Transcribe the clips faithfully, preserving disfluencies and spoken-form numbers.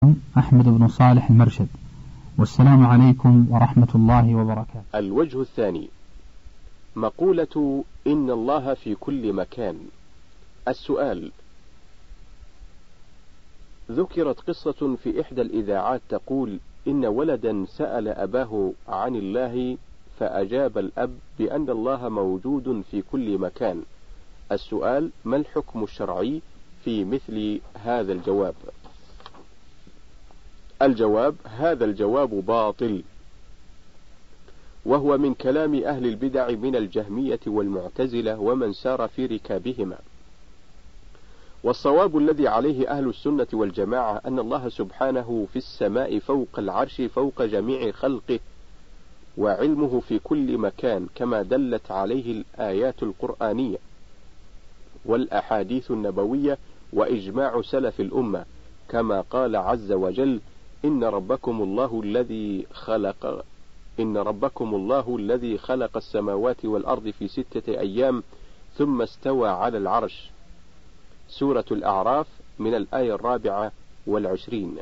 أحمد بن صالح المرشد، والسلام عليكم ورحمة الله وبركاته. الوجه الثاني: مقولة إن الله في كل مكان. السؤال: ذكرت قصة في إحدى الإذاعات تقول إن ولدا سأل أباه عن الله فأجاب الأب بأن الله موجود في كل مكان. السؤال: ما الحكم الشرعي في مثل هذا الجواب؟ الجواب: هذا الجواب باطل، وهو من كلام أهل البدع من الجهمية والمعتزلة ومن سار في ركابهما. والصواب الذي عليه أهل السنة والجماعة أن الله سبحانه في السماء فوق العرش فوق جميع خلقه، وعلمه في كل مكان كما دلت عليه الآيات القرآنية والأحاديث النبوية وإجماع سلف الأمة، كما قال عز وجل: إن ربكم الله الذي خلق إن ربكم الله الذي خلق السماوات والأرض في ستة أيام ثم استوى على العرش. سورة الأعراف من الآية الرابعة والعشرين.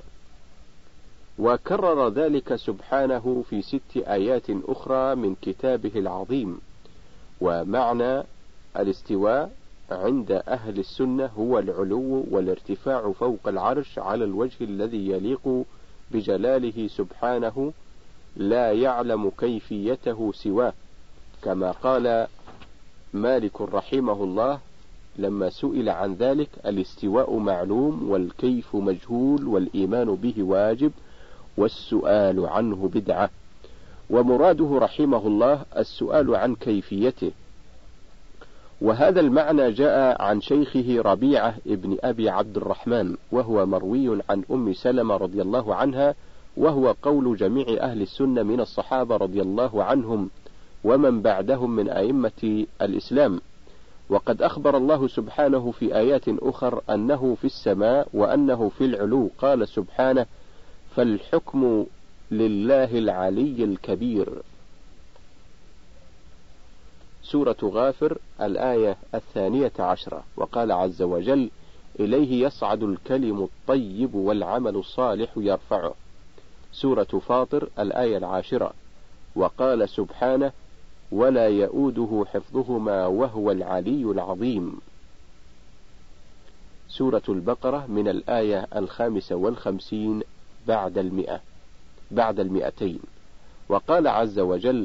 وكرر ذلك سبحانه في ست آيات أخرى من كتابه العظيم. ومعنى الاستواء عند أهل السنة هو العلو والارتفاع فوق العرش على الوجه الذي يليق بجلاله سبحانه، لا يعلم كيفيته سواه، كما قال مالك رحمه الله لما سئل عن ذلك: الاستواء معلوم والكيف مجهول والإيمان به واجب والسؤال عنه بدعة. ومراده رحمه الله السؤال عن كيفيته. وهذا المعنى جاء عن شيخه ربيعة ابن أبي عبد الرحمن، وهو مروي عن أم سلمة رضي الله عنها، وهو قول جميع أهل السنة من الصحابة رضي الله عنهم ومن بعدهم من أئمة الإسلام. وقد أخبر الله سبحانه في آيات أخر أنه في السماء وأنه في العلو، قال سبحانه: فالحكم لله العلي الكبير. سورة غافر الآية الثانية عشرة. وقال عز وجل: إليه يصعد الكلم الطيب والعمل الصالح يرفعه. سورة فاطر الآية العاشرة. وقال سبحانه: ولا يؤوده حفظهما وهو العلي العظيم. سورة البقرة من الآية الخامسة والخمسين بعد المئة بعد المئتين. وقال عز وجل: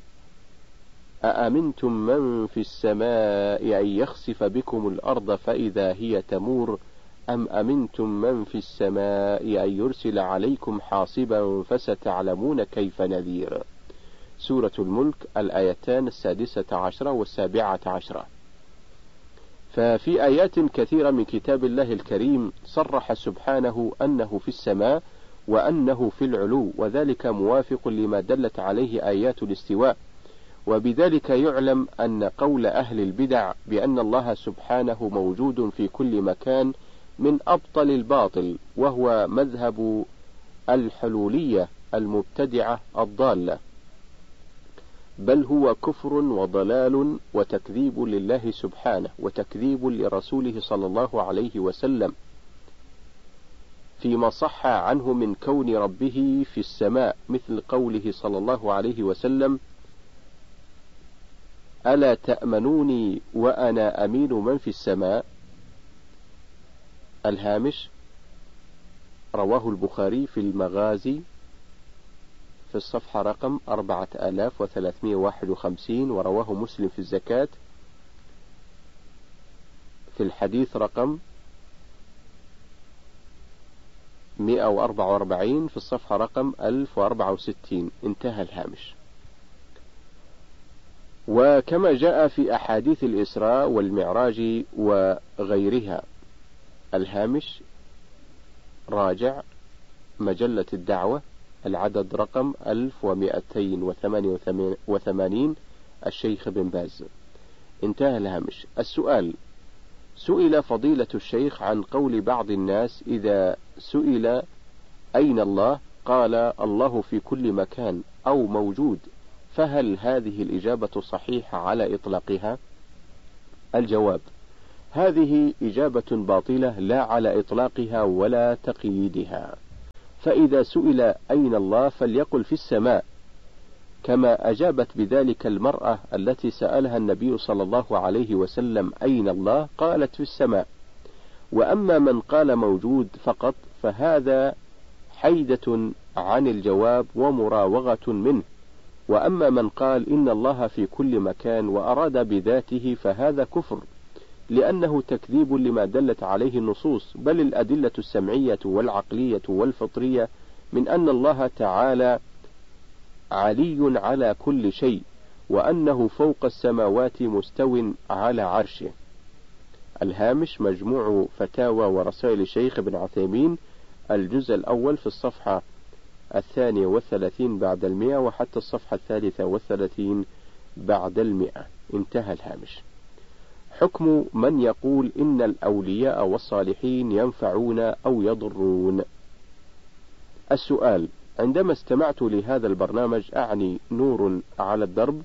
أأمنتم من في السماء أن يخسف بكم الأرض فإذا هي تمور أم أمنتم من في السماء أن يرسل عليكم حاصبا فستعلمون كيف نذير. سورة الملك الآيتان السادسة عشرة والسابعة عشرة. ففي آيات كثيرة من كتاب الله الكريم صرح سبحانه أنه في السماء وأنه في العلو، وذلك موافق لما دلت عليه آيات الاستواء. وبذلك يعلم أن قول أهل البدع بأن الله سبحانه موجود في كل مكان من أبطل الباطل، وهو مذهب الحلولية المبتدعة الضالة، بل هو كفر وضلال وتكذيب لله سبحانه وتكذيب لرسوله صلى الله عليه وسلم فيما صح عنه من كون ربه في السماء، مثل قوله صلى الله عليه وسلم: ألا تأمنوني وأنا أمين من في السماء. الهامش: رواه البخاري في المغازي في الصفحة رقم أربعة آلاف وثلاثمائة وواحد وخمسين، ورواه مسلم في الزكاة في الحديث رقم مئة وأربعة وأربعين في الصفحة رقم ألف وأربعة وستين. انتهى الهامش. وكما جاء في أحاديث الإسراء والمعراج وغيرها. الهامش: راجع مجلة الدعوة العدد رقم ألف ومئتين وثمانية وثمانين، الشيخ بن باز. انتهى الهامش. السؤال: سئل فضيلة الشيخ عن قول بعض الناس إذا سئل أين الله قال الله في كل مكان أو موجود، فهل هذه الإجابة صحيحة على إطلاقها؟ الجواب: هذه إجابة باطلة لا على إطلاقها ولا تقييدها. فإذا سئل أين الله فليقل في السماء، كما أجابت بذلك المرأة التي سألها النبي صلى الله عليه وسلم أين الله، قالت في السماء. وأما من قال موجود فقط فهذا حيدة عن الجواب ومراوغة منه، وأما من قال إن الله في كل مكان وأراد بذاته فهذا كفر، لأنه تكذيب لما دلت عليه النصوص، بل الأدلة السمعية والعقلية والفطرية من أن الله تعالى علي على كل شيء، وأنه فوق السماوات مستو على عرشه. الهامش مجموع فتاوى ورسائل الشيخ ابن عثيمين، الجزء الأول في الصفحة الثانية والثلاثين بعد المئة وحتى الصفحة الثالثة والثلاثين بعد المئة. انتهى الهامش. حكم من يقول إن الأولياء والصالحين ينفعون أو يضرون. السؤال: عندما استمعت لهذا البرنامج، أعني نور على الدرب،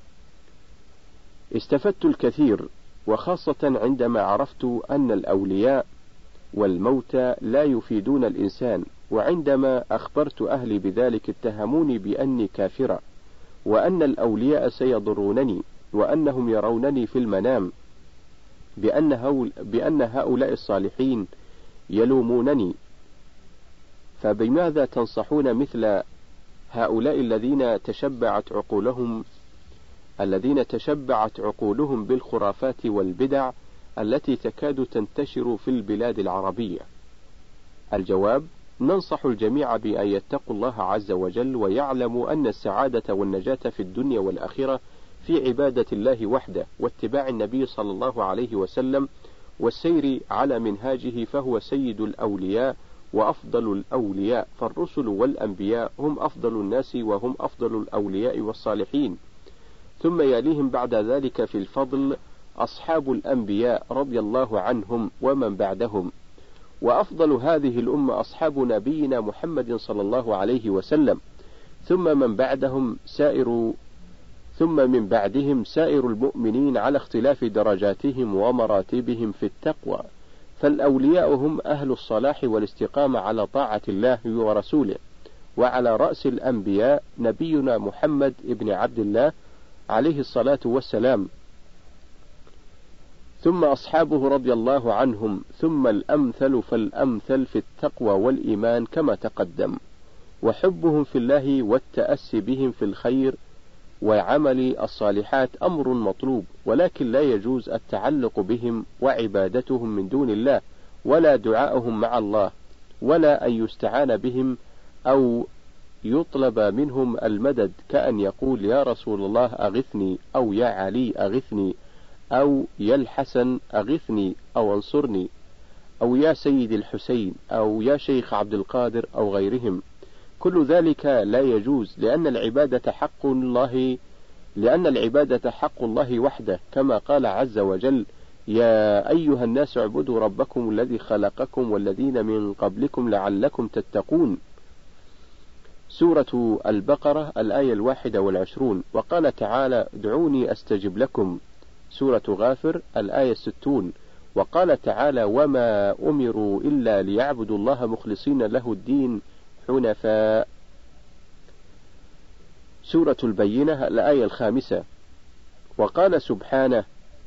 استفدت الكثير، وخاصة عندما عرفت أن الأولياء والموتى لا يفيدون الإنسان، وعندما أخبرت أهلي بذلك اتهموني بأني كافرة، وأن الأولياء سيضرونني، وأنهم يرونني في المنام بأن, هول بأن هؤلاء الصالحين يلومونني. فبماذا تنصحون مثل هؤلاء الذين تشبعت عقولهم الذين تشبعت عقولهم بالخرافات والبدع التي تكاد تنتشر في البلاد العربية؟ الجواب: ننصح الجميع بأن يتقوا الله عز وجل، ويعلموا أن السعادة والنجاة في الدنيا والآخرة في عبادة الله وحده، واتباع النبي صلى الله عليه وسلم، والسير على منهاجه، فهو سيد الأولياء وأفضل الأولياء، فالرسل والأنبياء هم أفضل الناس، وهم أفضل الأولياء والصالحين، ثم يليهم بعد ذلك في الفضل أصحاب الأنبياء رضي الله عنهم ومن بعدهم، وأفضل هذه الأمة أصحاب نبينا محمد صلى الله عليه وسلم، ثم من بعدهم سائر ثم من بعدهم سائر المؤمنين على اختلاف درجاتهم ومراتبهم في التقوى. فالأولياء هم أهل الصلاح والاستقامة على طاعة الله ورسوله، وعلى رأس الأنبياء نبينا محمد ابن عبد الله عليه الصلاة والسلام، ثم أصحابه رضي الله عنهم، ثم الأمثل فالأمثل في التقوى والإيمان كما تقدم. وحبهم في الله والتأسي بهم في الخير وعمل الصالحات أمر مطلوب، ولكن لا يجوز التعلق بهم وعبادتهم من دون الله، ولا دعاءهم مع الله، ولا أن يستعان بهم أو يطلب منهم المدد، كأن يقول يا رسول الله أغثني، أو يا علي أغثني، أو يا الحسن أغثني أو انصرني، أو يا سيد الحسين، أو يا شيخ عبد القادر، أو غيرهم. كل ذلك لا يجوز، لأن العبادة حق الله لأن العبادة حق الله وحده، كما قال عز وجل: يا أيها الناس اعبدوا ربكم الذي خلقكم والذين من قبلكم لعلكم تتقون. سورة البقرة الآية الواحدة والعشرون. وقال تعالى: ادعوني أستجب لكم. سورة غافر الآية الستون. وقال تعالى: وما أمروا إلا ليعبدوا الله مخلصين له الدين حنفاء. سورة البينة الآية الخامسة. وقال سبحانه: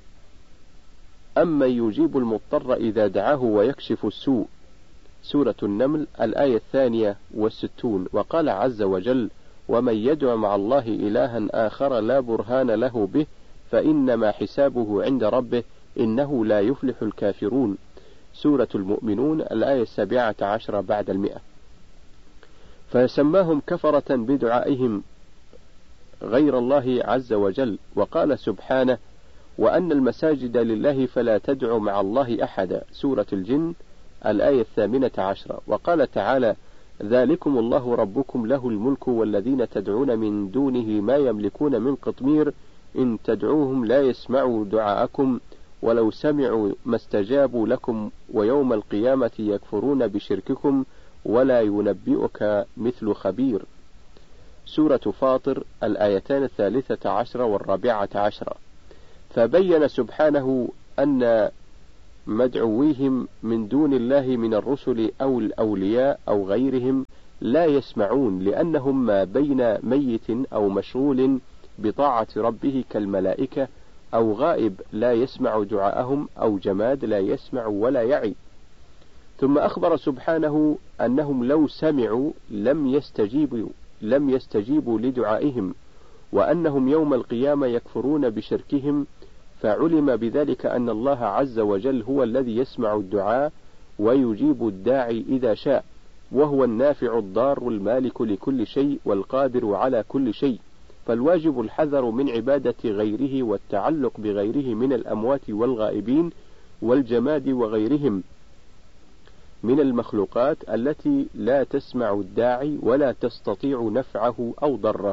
أمن يجيب المضطر إذا دعاه ويكشف السوء. سورة النمل الآية الثانية والستون. وقال عز وجل: ومن يدع مع الله إلها آخر لا برهان له به فإنما حسابه عند ربه إنه لا يفلح الكافرون. سورة المؤمنون الآية السابعة عشر بعد المئة. فسماهم كفرة بدعائهم غير الله عز وجل. وقال سبحانه: وأن المساجد لله فلا تدعوا مع الله أحدا. سورة الجن الآية الثامنة عشرة. وقال تعالى: ذلكم الله ربكم له الملك والذين تدعون من دونه ما يملكون من قطمير إن تدعوهم لا يسمعوا دعاءكم ولو سمعوا ما استجابوا لكم ويوم القيامة يكفرون بشرككم ولا ينبئك مثل خبير. سورة فاطر الآيتان الثالثة عشرة والرابعة عشرة. فبين سبحانه أن مدعويهم من دون الله من الرسل أو الأولياء أو غيرهم لا يسمعون، لأنهم ما بين ميت أو مشغول بطاعة ربه كالملائكة، أو غائب لا يسمع دعاءهم، أو جماد لا يسمع ولا يعي. ثم أخبر سبحانه أنهم لو سمعوا لم يستجيبوا لم يستجيبوا لدعائهم، وأنهم يوم القيامة يكفرون بشركهم، فعلم بذلك أن الله عز وجل هو الذي يسمع الدعاء ويجيب الداعي إذا شاء، وهو النافع الضار المالك لكل شيء والقادر على كل شيء. فالواجب الحذر من عبادة غيره والتعلق بغيره من الأموات والغائبين والجماد وغيرهم من المخلوقات التي لا تسمع الداعي ولا تستطيع نفعه أو ضره.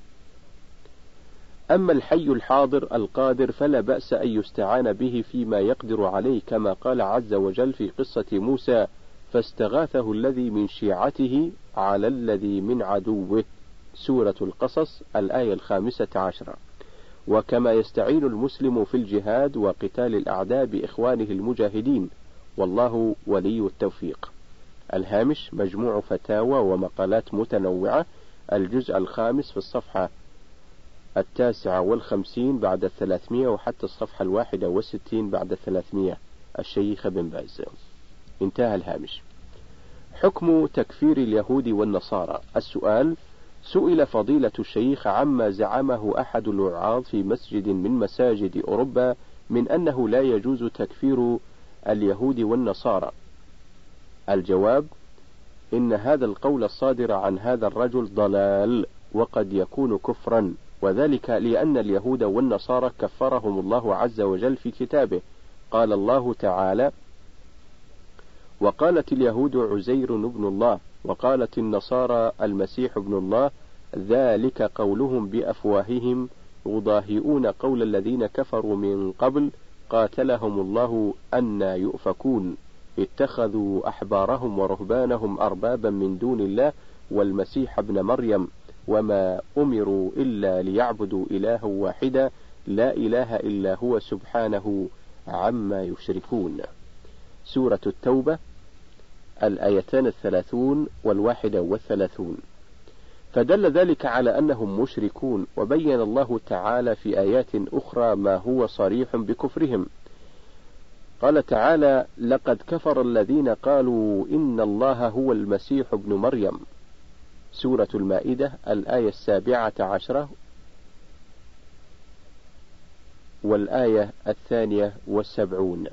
أما الحي الحاضر القادر فلا بأس أن يستعان به فيما يقدر عليه، كما قال عز وجل في قصة موسى: فاستغاثه الذي من شيعته على الذي من عدوه، سورة القصص الآية الخامسة عشرة. وكما يستعين المسلم في الجهاد وقتال الأعداء بإخوانه المجاهدين، والله ولي التوفيق. الهامش: مجموع فتاوى ومقالات متنوعة، الجزء الخامس في الصفحة التاسعة والخمسين بعد الثلاثمائة وحتى الصفحة الواحدة والستين بعد الثلاثمائة، الشيخ بن باز. انتهى الهامش. حكم تكفير اليهود والنصارى. السؤال: سئل فضيلة الشيخ عما زعمه أحد الوعاظ في مسجد من مساجد أوروبا من أنه لا يجوز تكفير اليهود والنصارى. الجواب: إن هذا القول الصادر عن هذا الرجل ضلال، وقد يكون كفرا، وذلك لأن اليهود والنصارى كفرهم الله عز وجل في كتابه. قال الله تعالى: وقالت اليهود عزير ابن الله، وقالت النصارى المسيح ابن الله، ذلك قولهم بأفواههم يضاهئون قول الذين كفروا من قبل قاتلهم الله أنى يؤفكون، اتخذوا أحبارهم ورهبانهم أربابا من دون الله والمسيح ابن مريم، وما أمروا إلا ليعبدوا إلها واحدا لا إله إلا هو سبحانه عما يشركون. سورة التوبة الآيتان الثلاثون والواحدة والثلاثون. فدل ذلك على أنهم مشركون، وبين الله تعالى في آيات أخرى ما هو صريح بكفرهم. قال تعالى: لقد كفر الذين قالوا إن الله هو المسيح ابن مريم، سورة المائدة الآية السابعة عشرة والآية الثانية والسبعون.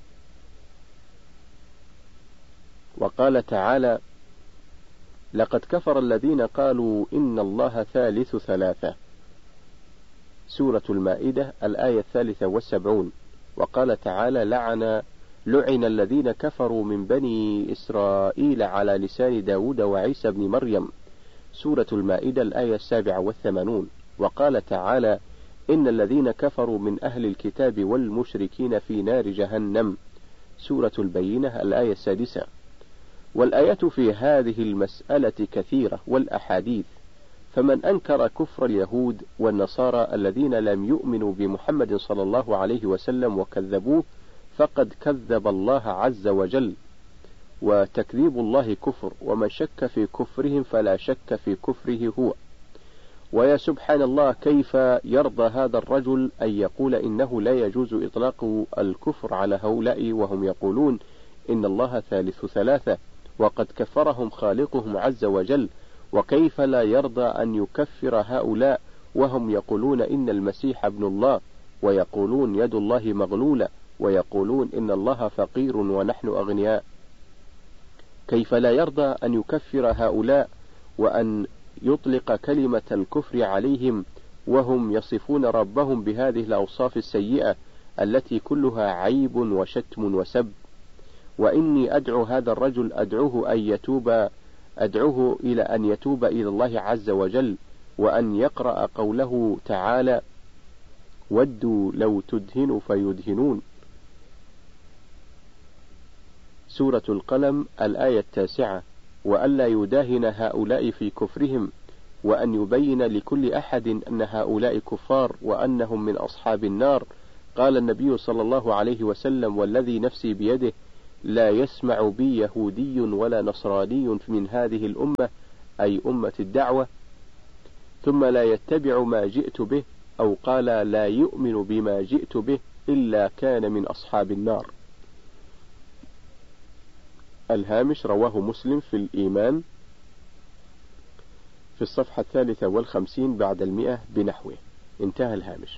وقال تعالى: لقد كفر الذين قالوا إن الله ثالث ثلاثة، سورة المائدة الآية الثالثة والسبعون. وقال تعالى: لعن لعن الذين كفروا من بني إسرائيل على لسان داود وعيسى بن مريم، سورة المائدة الآية السابعة والثمانون. وقال تعالى: إن الذين كفروا من أهل الكتاب والمشركين في نار جهنم، سورة البينة الآية السادسة. والآيات في هذه المسألة كثيرة والأحاديث، فمن أنكر كفر اليهود والنصارى الذين لم يؤمنوا بمحمد صلى الله عليه وسلم وكذبوه فقد كذب الله عز وجل، وتكذيب الله كفر، ومن شك في كفرهم فلا شك في كفره هو. ويا سبحان الله، كيف يرضى هذا الرجل أن يقول إنه لا يجوز إطلاق الكفر على هؤلاء وهم يقولون إن الله ثالث ثلاثة، وقد كفرهم خالقهم عز وجل؟ وكيف لا يرضى أن يكفر هؤلاء وهم يقولون إن المسيح ابن الله، ويقولون يد الله مغلولة، ويقولون إن الله فقير ونحن أغنياء؟ كيف لا يرضى أن يكفر هؤلاء وأن يطلق كلمة الكفر عليهم وهم يصفون ربهم بهذه الأوصاف السيئة التي كلها عيب وشتم وسب؟ وإني أدعو هذا الرجل أدعوه أن يتوب أدعوه إلى أن يتوب إلى الله عز وجل، وأن يقرأ قوله تعالى: ودوا لو تدهنوا فيدهنون، سورة القلم الآية التاسعة. وألا يداهن هؤلاء في كفرهم، وأن يبين لكل أحد أن هؤلاء كفار وأنهم من أصحاب النار. قال النبي صلى الله عليه وسلم: والذي نفسي بيده لا يسمع بي يهودي ولا نصراني من هذه الأمة، أي أمة الدعوة، ثم لا يتبع ما جئت به، أو قال لا يؤمن بما جئت به إلا كان من أصحاب النار. الهامش رواه مسلم في الإيمان في الصفحة الثالثة والخمسين بعد المئة بنحوه. انتهى الهامش.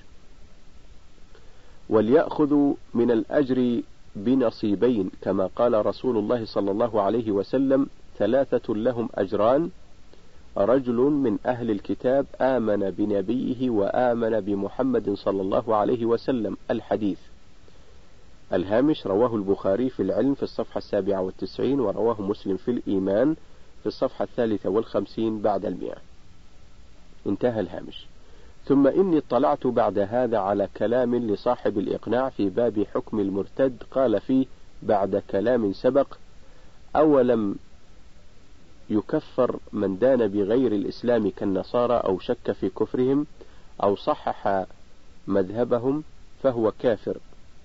وليأخذوا من الأجر بنصيبين، كما قال رسول الله صلى الله عليه وسلم: ثلاثة لهم أجران: رجل من أهل الكتاب آمن بنبيه وآمن بمحمد صلى الله عليه وسلم. الحديث. الهامش رواه البخاري في العلم في الصفحة السابعة والتسعين، ورواه مسلم في الإيمان في الصفحة الثالثة والخمسين بعد المئة. انتهى الهامش. ثم إني اطلعت بعد هذا على كلام لصاحب الإقناع في باب حكم المرتد، قال فيه بعد كلام سبق: أولم يكفر من دان بغير الإسلام كالنصارى أو شك في كفرهم أو صحح مذهبهم فهو كافر.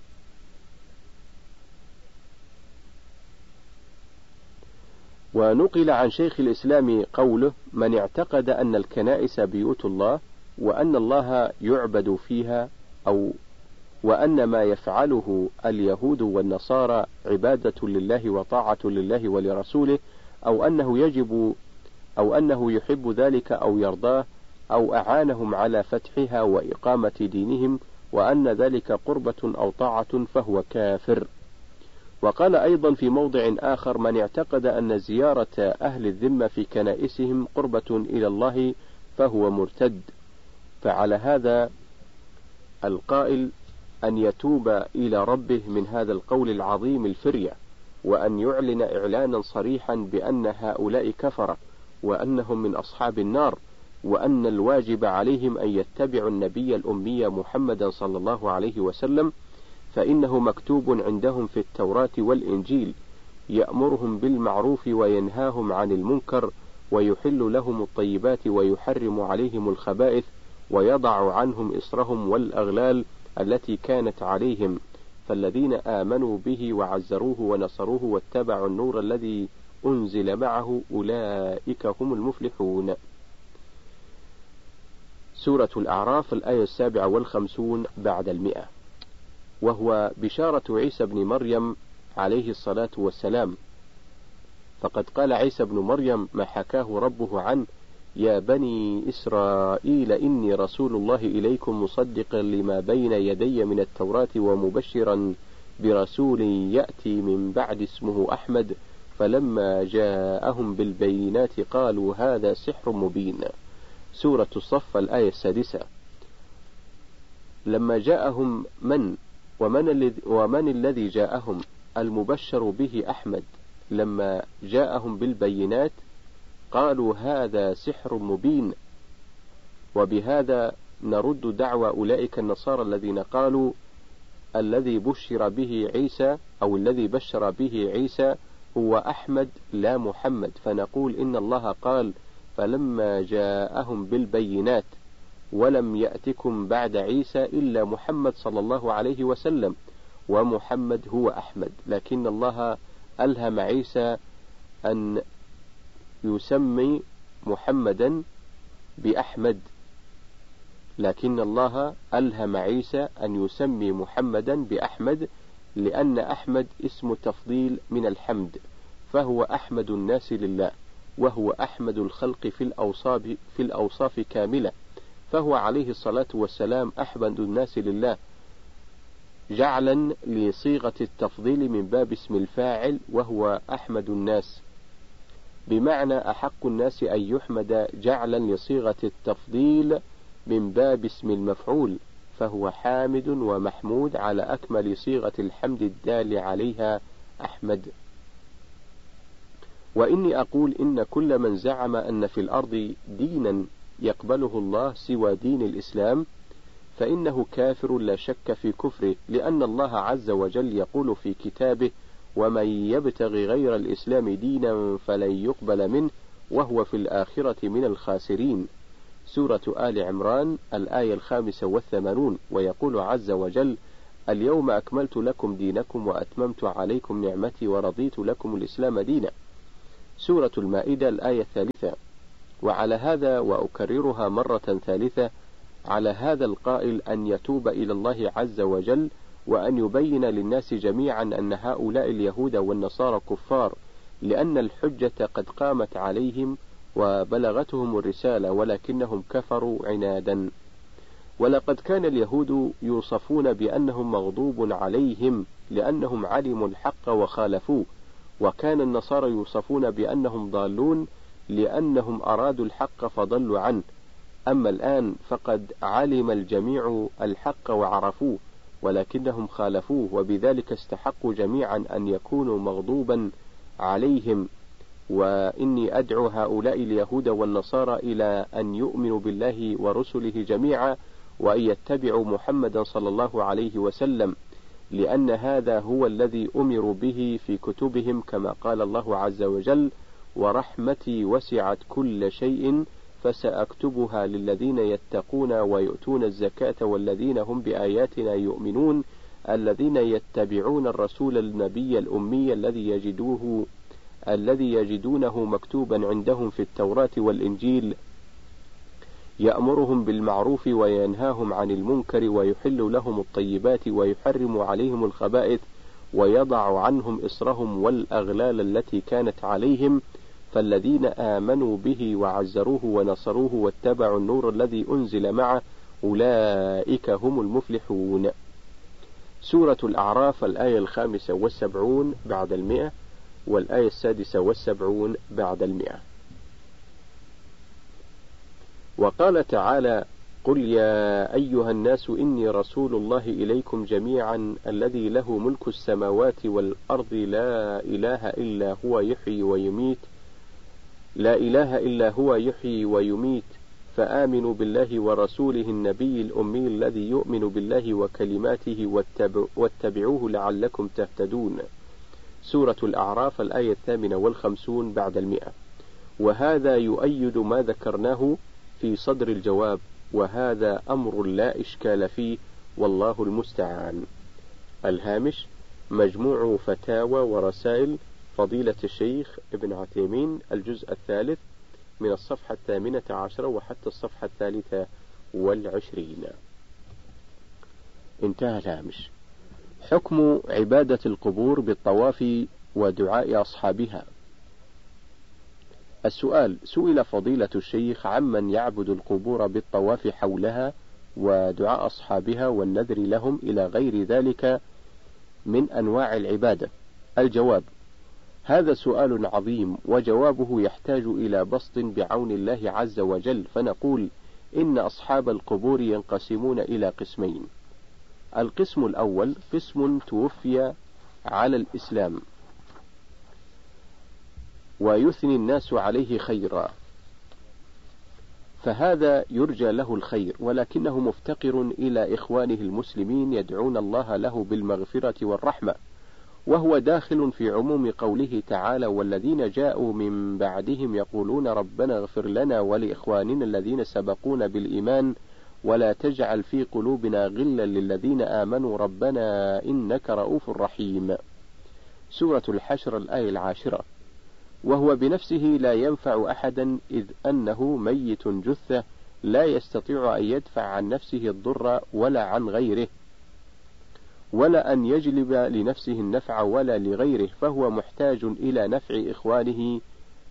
ونقل عن شيخ الإسلام قوله: من اعتقد أن الكنائس بيوت الله وأن الله يعبد فيها، أو وأن ما يفعله اليهود والنصارى عبادة لله وطاعة لله ولرسوله، أو أنه يجب أو أنه يحب ذلك أو يرضاه، أو أعانهم على فتحها وإقامة دينهم، وأن ذلك قربة أو طاعة، فهو كافر. وقال أيضا في موضع آخر: من اعتقد أن زيارة أهل الذمة في كنائسهم قربة إلى الله فهو مرتد. فعلى هذا القائل أن يتوب إلى ربه من هذا القول العظيم الفرية، وأن يعلن إعلانا صريحا بأن هؤلاء كفرة، وأنهم من أصحاب النار، وأن الواجب عليهم أن يتبعوا النبي الأمي محمدا صلى الله عليه وسلم، فإنه مكتوب عندهم في التوراة والإنجيل: يأمرهم بالمعروف وينهاهم عن المنكر، ويحل لهم الطيبات ويحرم عليهم الخبائث، ويضع عنهم إصرهم والأغلال التي كانت عليهم. فالذين آمنوا به وعزروه ونصروه واتبعوا النور الذي أنزل معه أولئك هم المفلحون. سورة الأعراف الآية السابعة والخمسون بعد المئة. وهو بشارة عيسى بن مريم عليه الصلاة والسلام. فقد قال عيسى بن مريم ما حكاه ربه عنه: يا بني إسرائيل إني رسول الله إليكم مصدقا لما بين يدي من التوراة ومبشرا برسول يأتي من بعد اسمه أحمد. فلما جاءهم بالبينات قالوا هذا سحر مبين. سورة الصف الآية السادسة. لما جاءهم من ومن الذي, ومن الذي جاءهم؟ المبشر به أحمد. لما جاءهم بالبينات قالوا هذا سحر مبين. وبهذا نرد دعوى أولئك النصارى الذين قالوا الذي بشر به عيسى أو الذي بشر به عيسى هو أحمد لا محمد، فنقول إن الله قال: فلما جاءهم بالبينات ولم يأتكم بعد عيسى إلا محمد صلى الله عليه وسلم، ومحمد هو أحمد، لكن الله ألهم عيسى أن يسمي محمدا بأحمد، لكن الله ألهم عيسى أن يسمي محمدا بأحمد، لأن أحمد اسم تفضيل من الحمد، فهو أحمد الناس لله، وهو أحمد الخلق في الأوصاف, في الأوصاف كاملة، فهو عليه الصلاة والسلام أحمد الناس لله، جعلا لصيغة التفضيل من باب اسم الفاعل، وهو أحمد الناس، بمعنى أحق الناس أن يحمد، جعلا لصيغة التفضيل من باب اسم المفعول، فهو حامد ومحمود على أكمل صيغة الحمد الدال عليها أحمد. وإني أقول إن كل من زعم أن في الأرض دينا يقبله الله سوى دين الإسلام فإنه كافر لا شك في كفره، لأن الله عز وجل يقول في كتابه: ومن يبتغي غير الإسلام دينا فلن يقبل منه وهو في الآخرة من الخاسرين. سورة آل عمران الآية الخامسة والثمانون. ويقول عز وجل: اليوم أكملت لكم دينكم وأتممت عليكم نعمتي ورضيت لكم الإسلام دينا. سورة المائدة الآية الثالثة. وعلى هذا وأكررها مرة ثالثة، على هذا القائل أن يتوب إلى الله عز وجل، وأن يبين للناس جميعا أن هؤلاء اليهود والنصارى كفار، لأن الحجة قد قامت عليهم وبلغتهم الرسالة ولكنهم كفروا عنادا. ولقد كان اليهود يوصفون بأنهم مغضوب عليهم لأنهم علموا الحق وخالفوه، وكان النصارى يوصفون بأنهم ضالون لأنهم أرادوا الحق فضلوا عنه. أما الآن فقد علم الجميع الحق وعرفوه ولكنهم خالفوه، وبذلك استحقوا جميعا أن يكونوا مغضوبا عليهم. وإني أدعو هؤلاء اليهود والنصارى إلى أن يؤمنوا بالله ورسله جميعا، وأن يتبعوا محمدا صلى الله عليه وسلم، لأن هذا هو الذي أمروا به في كتبهم، كما قال الله عز وجل: ورحمتي وسعت كل شيء فسأكتبها للذين يتقون ويؤتون الزكاة والذين هم بآياتنا يؤمنون الذين يتبعون الرسول النبي الأمي الذي يجدوه الذي يجدونه مكتوبا عندهم في التوراة والإنجيل، يأمرهم بالمعروف وينهاهم عن المنكر ويحل لهم الطيبات ويحرم عليهم الخبائث ويضع عنهم إصرهم والأغلال التي كانت عليهم. فالذين آمنوا به وعزروه ونصروه واتبعوا النور الذي أنزل معه أولئك هم المفلحون. سورة الأعراف الآية الخامسة والسبعون بعد المئة، والآية السادسة والسبعون بعد المئة. وقال تعالى: قل يا أيها الناس إني رسول الله إليكم جميعا الذي له ملك السماوات والأرض لا إله إلا هو يحيي ويميت لا إله إلا هو يحيي ويميت فآمنوا بالله ورسوله النبي الأمي الذي يؤمن بالله وكلماته واتبعوه لعلكم تهتدون. سورة الأعراف الآية الثامنة والخمسون بعد المئة. وهذا يؤيد ما ذكرناه في صدر الجواب، وهذا أمر لا إشكال فيه، والله المستعان. الهامش: مجموع فتاوى ورسائل فضيلة الشيخ ابن عثيمين، الجزء الثالث، من الصفحة الثامنة عشرة وحتى الصفحة الثالثة والعشرين. انتهى الهامش. حكم عبادة القبور بالطواف ودعاء أصحابها. السؤال: سئل فضيلة الشيخ عمن يعبد القبور بالطواف حولها ودعاء أصحابها والنذر لهم إلى غير ذلك من أنواع العبادة. الجواب: هذا سؤال عظيم، وجوابه يحتاج إلى بسط بعون الله عز وجل، فنقول إن أصحاب القبور ينقسمون إلى قسمين. القسم الأول قسم توفي على الإسلام ويثني الناس عليه خيرا، فهذا يرجى له الخير، ولكنه مفتقر إلى إخوانه المسلمين يدعون الله له بالمغفرة والرحمة، وهو داخل في عموم قوله تعالى: والذين جاءوا من بعدهم يقولون ربنا اغفر لنا ولإخواننا الذين سبقونا بالإيمان ولا تجعل في قلوبنا غلا للذين آمنوا ربنا إنك رؤوف رحيم. سورة الحشر الآية العاشرة. وهو بنفسه لا ينفع أحدا، إذ أنه ميت جثة لا يستطيع أن يدفع عن نفسه الضر ولا عن غيره، ولا أن يجلب لنفسه النفع ولا لغيره، فهو محتاج إلى نفع إخوانه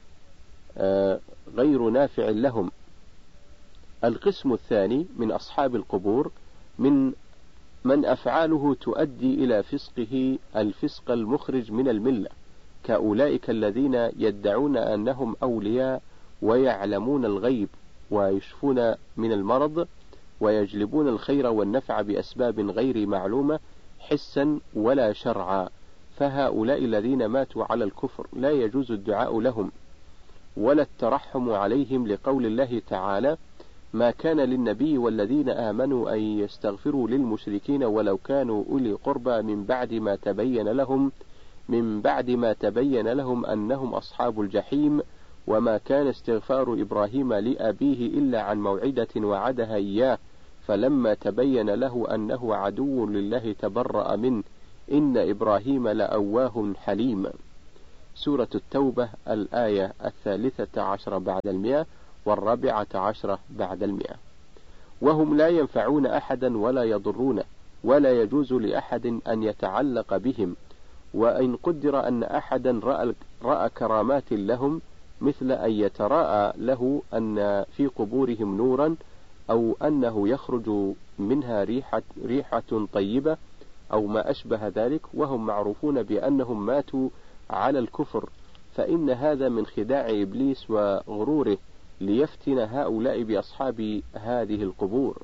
غير نافع لهم. القسم الثاني من أصحاب القبور من من أفعاله تؤدي إلى فسقه الفسق المخرج من الملة، كأولئك الذين يدعون أنهم أولياء ويعلمون الغيب ويشفون من المرض ويجلبون الخير والنفع بأسباب غير معلومة حسا ولا شرعا، فهؤلاء الذين ماتوا على الكفر لا يجوز الدعاء لهم ولا الترحم عليهم، لقول الله تعالى: ما كان للنبي والذين آمنوا أن يستغفروا للمشركين ولو كانوا أولي قربى من بعد ما تبين لهم من بعد ما تبين لهم أنهم أصحاب الجحيم، وما كان استغفار إبراهيم لأبيه إلا عن موعدة وعدها إياه فلما تبين له أنه عدو لله تبرأ منه إن إبراهيم لأواه حليم. سورة التوبة الآية الثالثة عشر بعد المئة والرابعة عشرة بعد المئة. وهم لا ينفعون أحدا ولا يضرونه، ولا يجوز لأحد أن يتعلق بهم. وإن قدر أن أحدا رأى, رأى كرامات لهم، مثل أن يتراءى له أن في قبورهم نورا، أو أنه يخرج منها ريحة, ريحة طيبة أو ما أشبه ذلك، وهم معروفون بأنهم ماتوا على الكفر، فإن هذا من خداع إبليس وغروره ليفتن هؤلاء بأصحاب هذه القبور.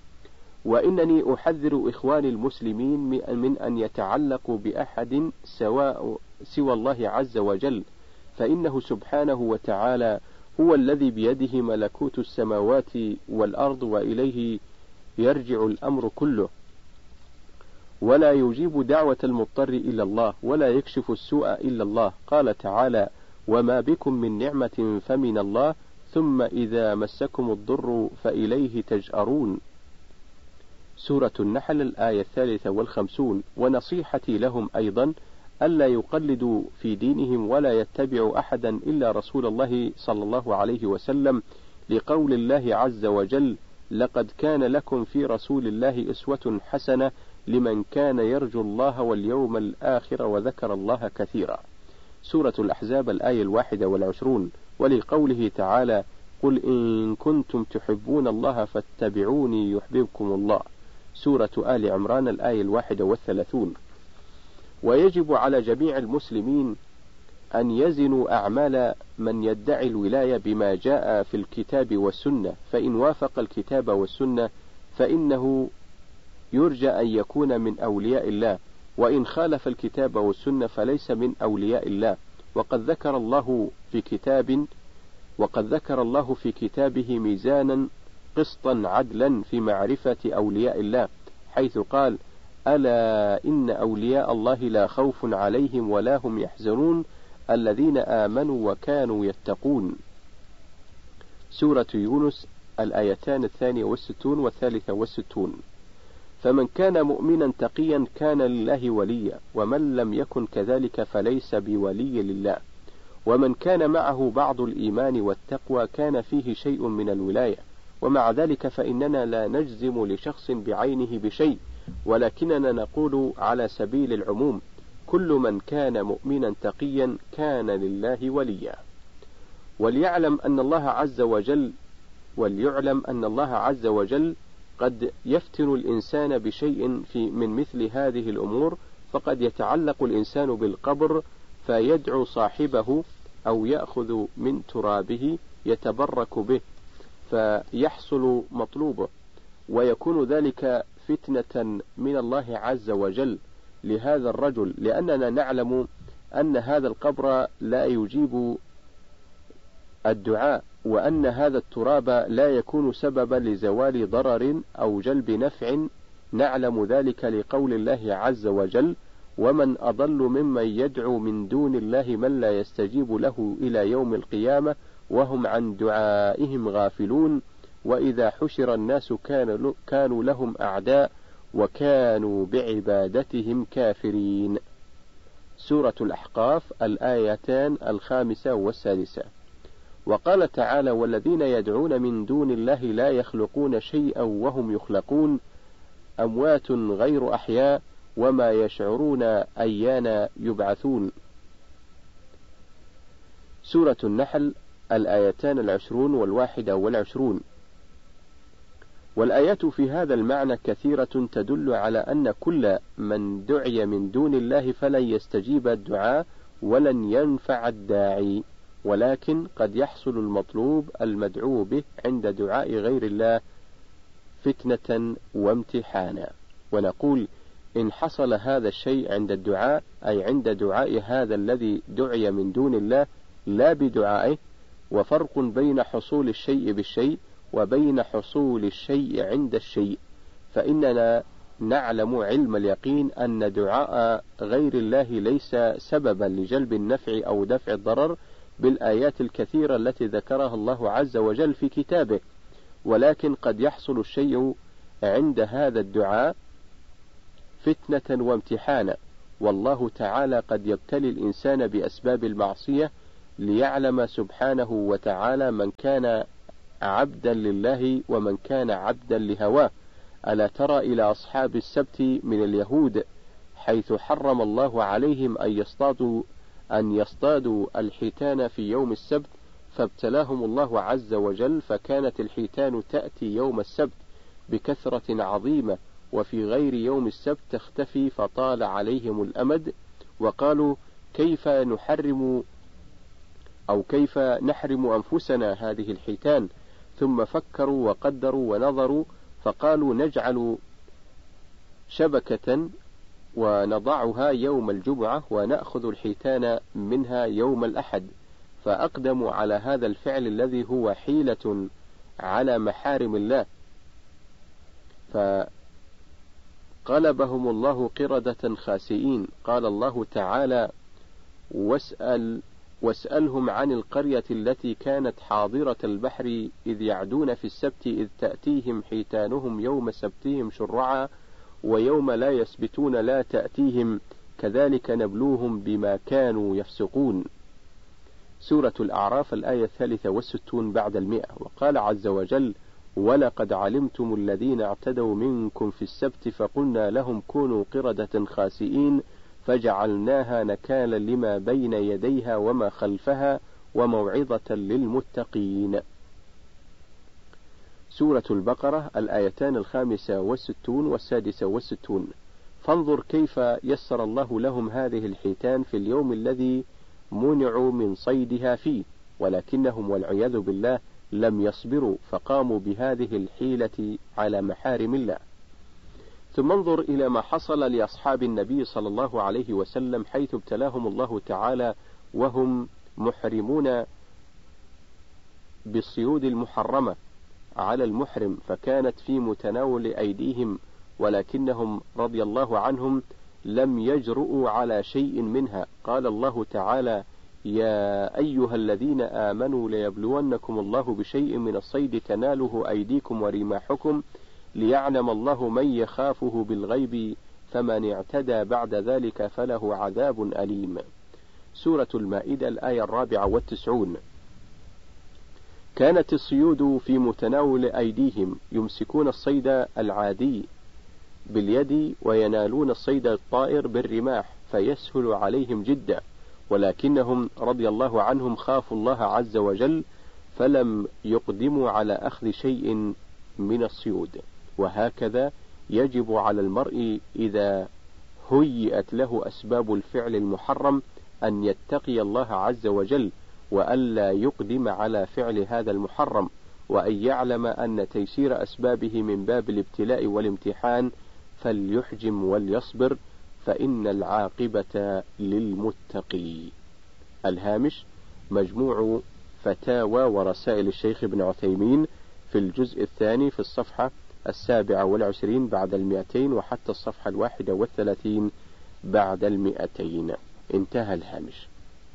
وإنني أحذر إخواني المسلمين من أن يتعلقوا بأحد سواء سوى الله عز وجل، فإنه سبحانه وتعالى هو الذي بيده ملكوت السماوات والأرض، وإليه يرجع الأمر كله، ولا يجيب دعوة المضطر إلا الله، ولا يكشف السوء إلا الله. قال تعالى: وما بكم من نعمة فمن الله ثم إذا مسكم الضر فإليه تجأرون. سورة النحل الآية الثالثة والخمسون. ونصيحتي لهم أيضا ألا يقلدوا في دينهم ولا يتبعوا أحدا إلا رسول الله صلى الله عليه وسلم، لقول الله عز وجل: لقد كان لكم في رسول الله أسوة حسنة لمن كان يرجو الله واليوم الآخر وذكر الله كثيرا. سورة الأحزاب الآية الواحدة والعشرون. ولقوله تعالى: قل إن كنتم تحبون الله فاتبعوني يحببكم الله. سورة آل عمران الآية الواحدة والثلاثون. ويجب على جميع المسلمين أن يزنوا أعمال من يدعي الولاية بما جاء في الكتاب والسنة، فإن وافق الكتاب والسنة فإنه يرجى أن يكون من أولياء الله، وإن خالف الكتاب والسنة فليس من أولياء الله. وقد ذكر الله في كتاب وقد ذكر الله في كتابه ميزانا قسطا عدلا في معرفة أولياء الله، حيث قال: ألا إن أولياء الله لا خوف عليهم ولا هم يحزنون الذين آمنوا وكانوا يتقون. سورة يونس الآيتان الثانية والستون والثالثة والستون. فمن كان مؤمنا تقيا كان لله وليا، ومن لم يكن كذلك فليس بولي لله. ومن كان معه بعض الإيمان والتقوى كان فيه شيء من الولاية. ومع ذلك فإننا لا نجزم لشخص بعينه بشيء، ولكننا نقول على سبيل العموم: كل من كان مؤمنا تقيا كان لله وليا. وليعلم أن الله عز وجل وليعلم أن الله عز وجل قد يفتن الإنسان بشيء في من مثل هذه الأمور، فقد يتعلق الإنسان بالقبر فيدعو صاحبه أو يأخذ من ترابه يتبرك به فيحصل مطلوبه، ويكون ذلك فتنة من الله عز وجل لهذا الرجل، لأننا نعلم أن هذا القبر لا يجيب الدعاء، وأن هذا التراب لا يكون سببا لزوال ضرر أو جلب نفع. نعلم ذلك لقول الله عز وجل: ومن أضل ممن يدعو من دون الله من لا يستجيب له إلى يوم القيامة وهم عن دعائهم غافلون، وإذا حشر الناس كانوا لهم أعداء وكانوا بعبادتهم كافرين. سورة الأحقاف الآيتان الخامسة والسادسة. وقال تعالى: والذين يدعون من دون الله لا يخلقون شيئا وهم يخلقون أموات غير أحياء وما يشعرون أيان يبعثون. سورة النحل الآيتان العشرون والواحدة والعشرون. والآيات في هذا المعنى كثيرة تدل على أن كل من دعي من دون الله فلن يستجيب الدعاء ولن ينفع الداعي، ولكن قد يحصل المطلوب المدعو به عند دعاء غير الله فتنة وامتحانا. ونقول: إن حصل هذا الشيء عند الدعاء، أي عند دعاء هذا الذي دعي من دون الله لا بدعائه، وفرق بين حصول الشيء بالشيء وبين حصول الشيء عند الشيء، فإننا نعلم علم اليقين أن دعاء غير الله ليس سببا لجلب النفع أو دفع الضرر بالآيات الكثيرة التي ذكرها الله عز وجل في كتابه، ولكن قد يحصل الشيء عند هذا الدعاء فتنة وامتحانا، والله تعالى قد يبتلي الإنسان بأسباب المعصية ليعلم سبحانه وتعالى من كان عبدا لله ومن كان عبدا لهواه. ألا ترى إلى أصحاب السبت من اليهود حيث حرم الله عليهم أن يصطادوا أن يصطادوا الحيتان في يوم السبت، فابتلاهم الله عز وجل، فكانت الحيتان تأتي يوم السبت بكثرة عظيمة، وفي غير يوم السبت تختفي، فطال عليهم الأمد، وقالوا كيف نحرم أو كيف نحرم أنفسنا هذه الحيتان، ثم فكروا وقدروا ونظروا فقالوا نجعل شبكة ونضعها يوم الجمعة ونأخذ الحيتان منها يوم الأحد، فأقدموا على هذا الفعل الذي هو حيلة على محارم الله، فقلبهم الله قردة خاسئين. قال الله تعالى واسأل واسألهم عن القرية التي كانت حاضرة البحر إذ يعدون في السبت إذ تأتيهم حيتانهم يوم سبتهم شرعا ويوم لا يسبتون لا تأتيهم كذلك نبلوهم بما كانوا يفسقون. سورة الأعراف الآية الثالثة والستون بعد المئة. وقال عز وجل ولقد علمتم الذين اعتدوا منكم في السبت فقلنا لهم كونوا قردة خاسئين فجعلناها نكالا لما بين يديها وما خلفها وموعظة للمتقين. سورة البقرة الآيتان الخامسة والستون والسادسة والستون. فانظر كيف يسر الله لهم هذه الحيتان في اليوم الذي منعوا من صيدها فيه، ولكنهم والعياذ بالله لم يصبروا فقاموا بهذه الحيلة على محارم الله. ثم انظر إلى ما حصل لأصحاب النبي صلى الله عليه وسلم حيث ابتلاهم الله تعالى وهم محرمون بالصيود المحرمة على المحرم، فكانت في متناول أيديهم، ولكنهم رضي الله عنهم لم يجرؤوا على شيء منها. قال الله تعالى يا أيها الذين آمنوا ليبلونكم الله بشيء من الصيد تناله أيديكم ورماحكم ليعلم الله من يخافه بالغيب فمن اعتدى بعد ذلك فله عذاب أليم. سورة المائدة الآية الرابعة والتسعون. كانت الصيود في متناول أيديهم، يمسكون الصيد العادي باليد وينالون الصيد الطائر بالرماح فيسهل عليهم جدا، ولكنهم رضي الله عنهم خافوا الله عز وجل فلم يقدموا على أخذ شيء من الصيود. وهكذا يجب على المرء إذا هيئت له أسباب الفعل المحرم أن يتقي الله عز وجل وألا يقدم على فعل هذا المحرم، وأن يعلم أن تيسير أسبابه من باب الابتلاء والامتحان، فليحجم وليصبر فإن العاقبة للمتقي. الهامش مجموع فتاوى ورسائل الشيخ ابن عثيمين في الجزء الثاني في الصفحة السابعة والعشرين بعد المئتين وحتى الصفحة الواحدة والثلاثين بعد المئتين. انتهى الهامش.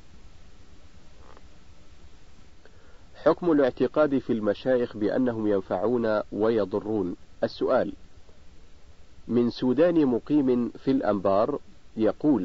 حكم الاعتقاد في المشايخ بأنهم ينفعون ويضرون. السؤال: من سوداني مقيم في الأنبار يقول: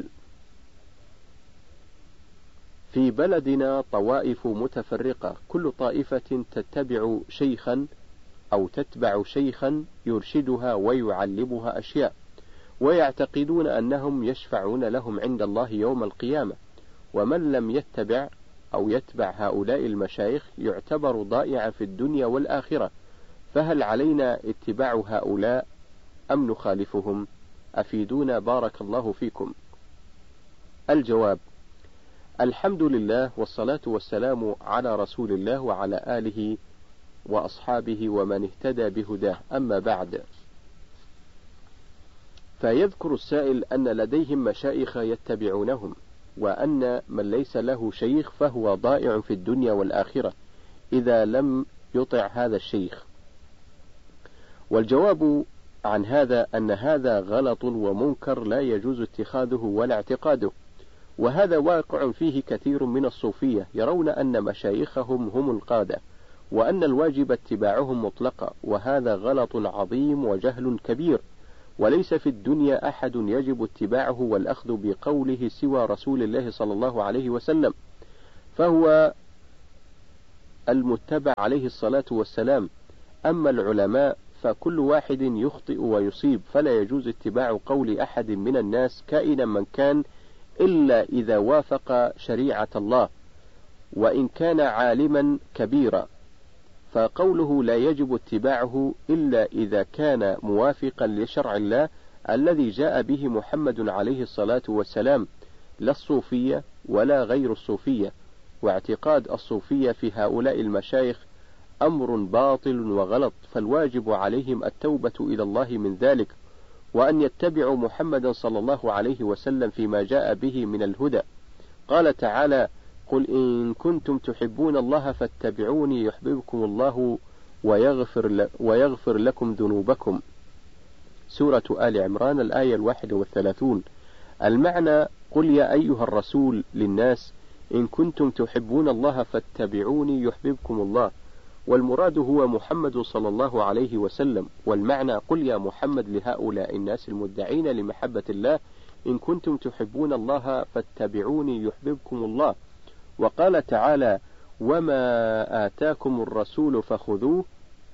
في بلدنا طوائف متفرقة، كل طائفة تتبع شيخا أو تتبع شيخا يرشدها ويعلمها أشياء، ويعتقدون أنهم يشفعون لهم عند الله يوم القيامة، ومن لم يتبع أو يتبع هؤلاء المشايخ يعتبر ضائعا في الدنيا والآخرة، فهل علينا اتباع هؤلاء أم نخالفهم؟ أفيدونا بارك الله فيكم. الجواب: الحمد لله والصلاة والسلام على رسول الله وعلى آله وأصحابه ومن اهتدى بهداه. أما بعد، فيذكر السائل أن لديهم مشايخ يتبعونهم، وأن من ليس له شيخ فهو ضائع في الدنيا والآخرة إذا لم يطع هذا الشيخ. والجواب عن هذا أن هذا غلط ومنكر لا يجوز اتخاذه ولا اعتقاده، وهذا واقع فيه كثير من الصوفية، يرون أن مشايخهم هم القادة، وأن الواجب اتباعهم مطلقا، وهذا غلط عظيم وجهل كبير، وليس في الدنيا أحد يجب اتباعه والأخذ بقوله سوى رسول الله صلى الله عليه وسلم، فهو المتبع عليه الصلاة والسلام. أما العلماء فكل واحد يخطئ ويصيب، فلا يجوز اتباع قول أحد من الناس كائنا من كان إلا إذا وافق شريعة الله، وإن كان عالما كبيرا، فقوله لا يجب اتباعه إلا إذا كان موافقا لشرع الله الذي جاء به محمد عليه الصلاة والسلام، لا الصوفية ولا غير الصوفية. واعتقاد الصوفية في هؤلاء المشايخ أمر باطل وغلط، فالواجب عليهم التوبة إلى الله من ذلك، وأن يتبعوا محمدا صلى الله عليه وسلم فيما جاء به من الهدى. قال تعالى: قل إن كنتم تحبون الله فاتبعوني يحببكم الله ويغفر, ل... ويغفر لكم ذنوبكم. سورة آل عمران الآية الواحد والثلاثون. المعنى: قل يا أيها الرسول للناس إن كنتم تحبون الله فاتبعوني يحببكم الله، والمراد هو محمد صلى الله عليه وسلم. والمعنى: قل يا محمد لهؤلاء الناس المدعين لمحبة الله إن كنتم تحبون الله فاتبعوني يحببكم الله. وقال تعالى: وما آتاكم الرسول فخذوه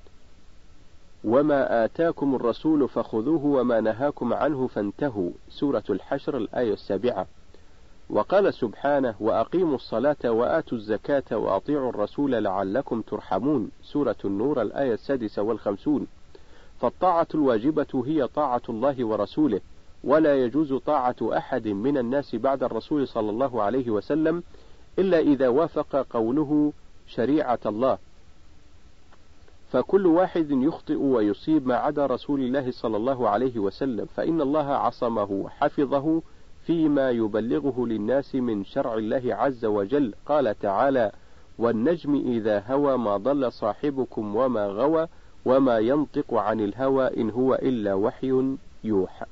وما آتاكم الرسول فخذوه وما نهاكم عنه فانتهوا. سورة الحشر الآية السابعة. وقال سبحانه: وأقيموا الصلاة وآتوا الزكاة وأطيعوا الرسول لعلكم ترحمون. سورة النور الآية السادسة والخمسون. فالطاعة الواجبة هي طاعة الله ورسوله، ولا يجوز طاعة أحد من الناس بعد الرسول صلى الله عليه وسلم إلا إذا وافق قوله شريعة الله، فكل واحد يخطئ ويصيب ما عدا رسول الله صلى الله عليه وسلم، فإن الله عصمه وحفظه فيما يبلغه للناس من شرع الله عز وجل. قال تعالى: والنجم إذا هوى ما ضل صاحبكم وما غوى وما ينطق عن الهوى إن هو إلا وحي يوحى.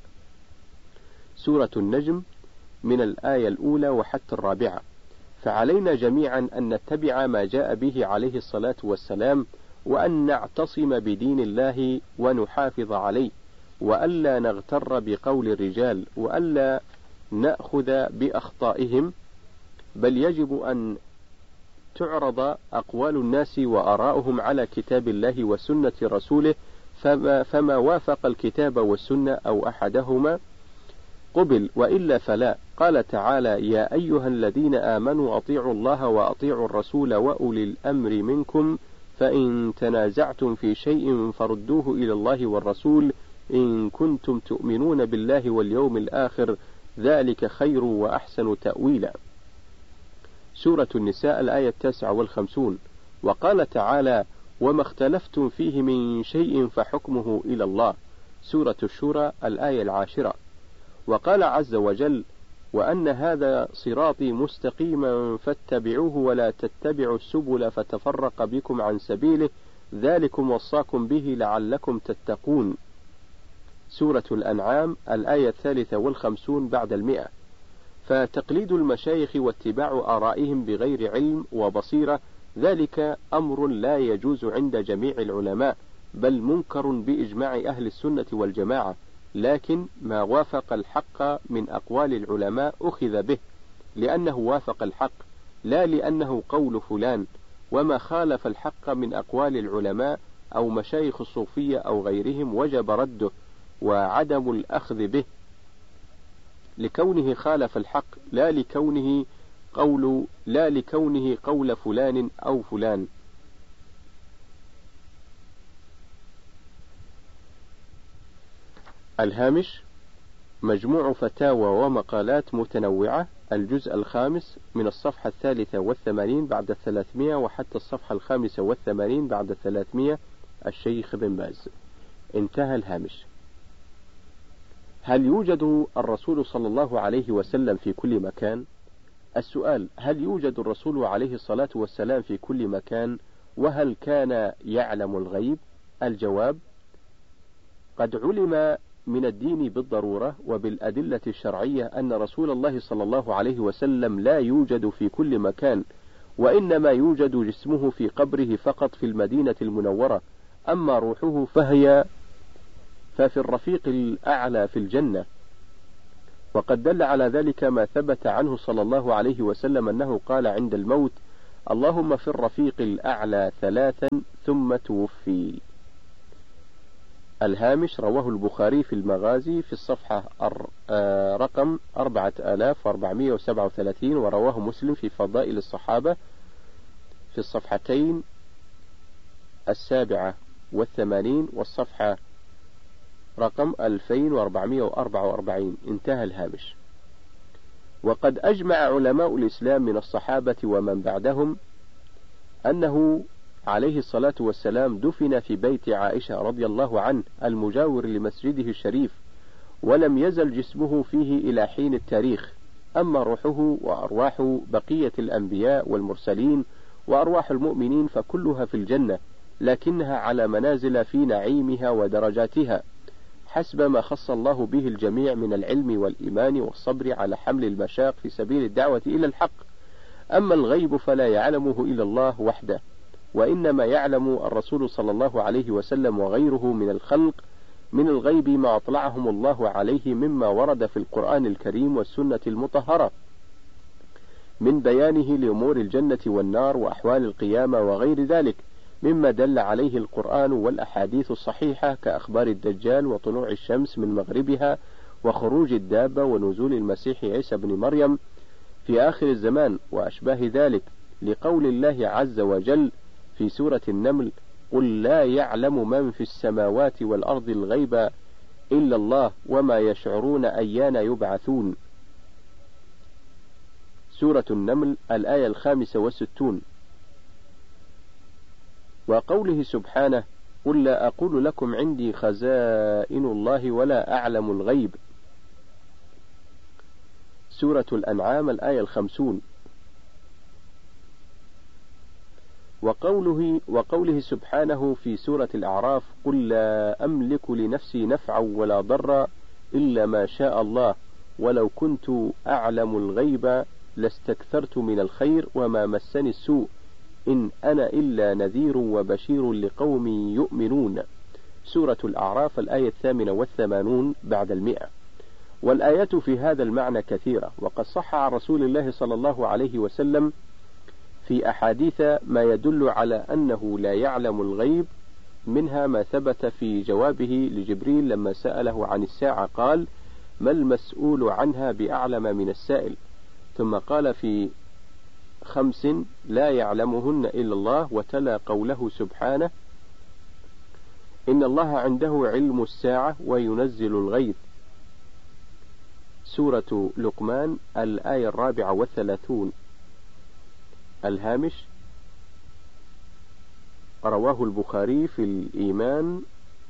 سورة النجم من الآية الأولى وحتى الرابعة. فعلينا جميعا أن نتبع ما جاء به عليه الصلاة والسلام، وأن نعتصم بدين الله ونحافظ عليه، وألا نغتر بقول الرجال، وألا نأخذ بأخطائهم، بل يجب أن تعرض أقوال الناس وآراؤهم على كتاب الله وسنة رسوله، فما, فما وافق الكتاب والسنة أو أحدهما قبل، وإلا فلا. قال تعالى: يا أيها الذين آمنوا أطيعوا الله وأطيعوا الرسول وأولي الأمر منكم، فإن تنازعتم في شيء فردوه إلى الله والرسول إن كنتم تؤمنون بالله واليوم الآخر، ذلك خير وأحسن تأويلا. سورة النساء الآية التاسعة والخمسون. وقال تعالى: وما اختلفتم فيه من شيء فحكمه إلى الله. سورة الشورى الآية العاشرة. وقال عز وجل: وأن هذا صراطي مستقيما فاتبعوه ولا تتبعوا السبل فتفرق بكم عن سبيله ذلكم وصاكم به لعلكم تتقون. سورة الأنعام الآية الثالثة والخمسون بعد المئة. فتقليد المشايخ واتباع آرائهم بغير علم وبصيرة ذلك أمر لا يجوز عند جميع العلماء، بل منكر بإجماع أهل السنة والجماعة، لكن ما وافق الحق من أقوال العلماء أخذ به لأنه وافق الحق، لا لأنه قول فلان، وما خالف الحق من أقوال العلماء أو مشايخ الصوفية أو غيرهم وجب رده وعدم الأخذ به لكونه خالف الحق، لا لكونه قول لا لكونه قول فلان أو فلان. الهامش: مجموع فتاوى ومقالات متنوعة، الجزء الخامس من الصفحة الثالثة والثمانين بعد الثلاثمائة وحتى الصفحة الخامسة والثمانين بعد الثلاثمائة، الشيخ بن باز. انتهى الهامش. هل يوجد الرسول صلى الله عليه وسلم في كل مكان؟ السؤال: هل يوجد الرسول عليه الصلاة والسلام في كل مكان؟ وهل كان يعلم الغيب؟ الجواب: قد علم من الدين بالضرورة وبالأدلة الشرعية أن رسول الله صلى الله عليه وسلم لا يوجد في كل مكان، وإنما يوجد جسمه في قبره فقط في المدينة المنورة، أما روحه فهي ففي الرفيق الأعلى في الجنة. وقد دل على ذلك ما ثبت عنه صلى الله عليه وسلم أنه قال عند الموت: اللهم في الرفيق الأعلى ثلاثا ثم توفي. الهامش: رواه البخاري في المغازي في الصفحة رقم أربعة آلاف وأربعمائة وسبعة وثلاثين، ورواه مسلم في فضائل الصحابة في الصفحتين السابعة والثمانين والصفحة رقم ألفين وأربعمائة وأربعة وأربعين. انتهى الهامش. وقد أجمع علماء الإسلام من الصحابة ومن بعدهم أنه عليه الصلاة والسلام دفن في بيت عائشة رضي الله عنه المجاور لمسجده الشريف، ولم يزل جسمه فيه إلى حين التاريخ. أما روحه وأرواح بقية الأنبياء والمرسلين وأرواح المؤمنين فكلها في الجنة، لكنها على منازل في نعيمها ودرجاتها حسب ما خص الله به الجميع من العلم والإيمان والصبر على حمل المشاق في سبيل الدعوة إلى الحق. أما الغيب فلا يعلمه إلا الله وحده، وإنما يعلم الرسول صلى الله عليه وسلم وغيره من الخلق من الغيب ما أطلعهم الله عليه مما ورد في القرآن الكريم والسنة المطهرة من بيانه لأمور الجنة والنار وأحوال القيامة وغير ذلك مما دل عليه القرآن والأحاديث الصحيحة كأخبار الدجال وطلوع الشمس من مغربها وخروج الدابة ونزول المسيح عيسى بن مريم في آخر الزمان وأشباه ذلك، لقول الله عز وجل في سورة النمل: قل لا يعلم من في السماوات والأرض الغيب إلا الله وما يشعرون أيان يبعثون. سورة النمل الآية الخامسة والستون. وقوله سبحانه: قل لا أقول لكم عندي خزائن الله ولا أعلم الغيب. سورة الأنعام الآية الخمسون. وقوله, وقوله سبحانه في سورة الأعراف: قل لا أملك لنفسي نفعا ولا ضرا إلا ما شاء الله ولو كنت أعلم الغيب لاستكثرت من الخير وما مسني السوء إن أنا إلا نذير وبشير لقوم يؤمنون. سورة الأعراف الآية الثامنة والثمانون بعد المئة. والآيات في هذا المعنى كثيرة، وقد صح عن رسول الله صلى الله عليه وسلم في أحاديث ما يدل على أنه لا يعلم الغيب، منها ما ثبت في جوابه لجبريل لما سأله عن الساعة قال: ما المسؤول عنها بأعلم من السائل. ثم قال في خمس لا يعلمهن إلا الله، وتلا قوله سبحانه: إن الله عنده علم الساعة وينزل الغيث. سورة لقمان الآية الرابعة والثلاثون. الهامش: رواه البخاري في الإيمان